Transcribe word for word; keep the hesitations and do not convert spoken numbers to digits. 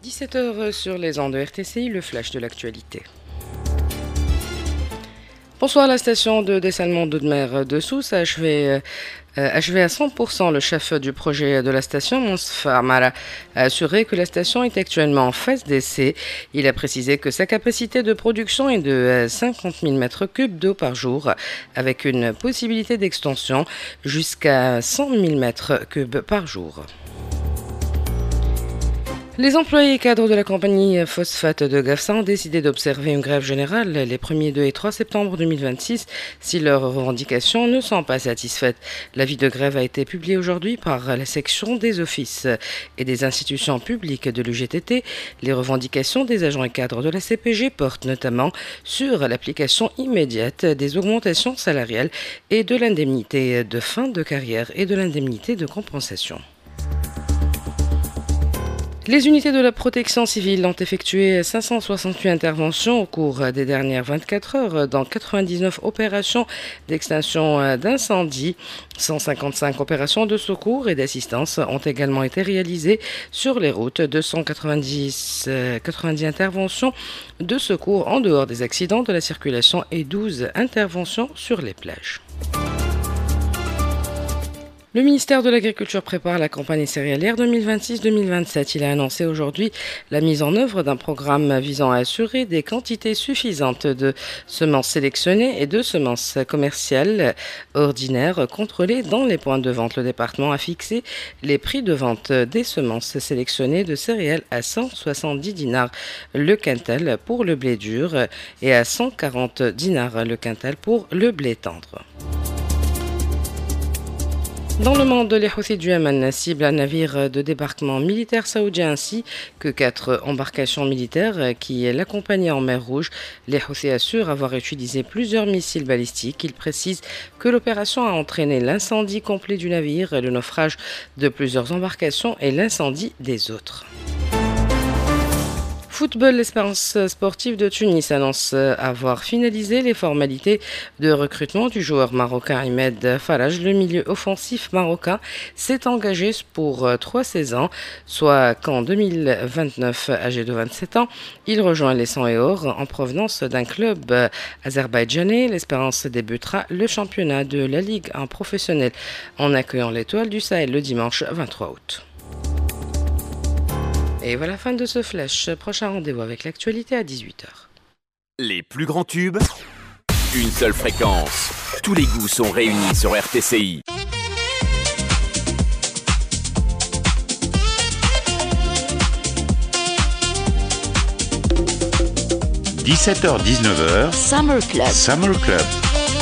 dix-sept heures sur les ondes de R T C I, le flash de l'actualité. Bonsoir, la station de dessalement d'eau de mer de Sousse a achevé, euh, achevé à cent pour cent le chef du projet de la station, Moustapha Amara, a assuré que la station est actuellement en phase d'essai. Il a précisé que sa capacité de production est de cinquante mille mètres cubes d'eau par jour, avec une possibilité d'extension jusqu'à cent mille mètres cubes par jour. Les employés et cadres de la compagnie phosphate de Gafsa ont décidé d'observer une grève générale les premiers deux et trois septembre deux mille vingt-six si leurs revendications ne sont pas satisfaites. L'avis de grève a été publié aujourd'hui par la section des offices et des institutions publiques de l'U G T T. Les revendications des agents et cadres de la C P G portent notamment sur l'application immédiate des augmentations salariales et de l'indemnité de fin de carrière et de l'indemnité de compensation. Les unités de la protection civile ont effectué cinq cent soixante-huit interventions au cours des dernières vingt-quatre heures dans quatre-vingt-dix-neuf opérations d'extinction d'incendie. cent cinquante-cinq opérations de secours et d'assistance ont également été réalisées sur les routes, deux cent quatre-vingt-dix, quatre-vingt-dix interventions de secours en dehors des accidents de la circulation et douze interventions sur les plages. Le ministère de l'Agriculture prépare la campagne céréalière deux mille vingt-six deux mille vingt-sept. Il a annoncé aujourd'hui la mise en œuvre d'un programme visant à assurer des quantités suffisantes de semences sélectionnées et de semences commerciales ordinaires contrôlées dans les points de vente. Le département a fixé les prix de vente des semences sélectionnées de céréales à cent soixante-dix dinars le quintal pour le blé dur et à cent quarante dinars le quintal pour le blé tendre. Dans le monde, les Houthis du Yémen ciblent un navire de débarquement militaire saoudien ainsi que quatre embarcations militaires qui l'accompagnaient en mer Rouge. Les Houthis assurent avoir utilisé plusieurs missiles balistiques. Ils précisent que l'opération a entraîné l'incendie complet du navire, le naufrage de plusieurs embarcations et l'incendie des autres. Football, l'Espérance sportive de Tunis annonce avoir finalisé les formalités de recrutement du joueur marocain Ahmed Faraj. Le milieu offensif marocain s'est engagé pour trois saisons, soit qu'en deux mille vingt-neuf, âgé de vingt-sept ans, il rejoint les Sang et Or en provenance d'un club azerbaïdjanais. L'Espérance débutera le championnat de la Ligue en professionnel en accueillant l'Étoile du Sahel le dimanche vingt-trois août. Et voilà la fin de ce flash. Prochain rendez-vous avec l'actualité à dix-huit heures. Les plus grands tubes, une seule fréquence. Tous les goûts sont réunis sur R T C I. dix-sept heures dix-neuf heures. Summer Club. Summer Club.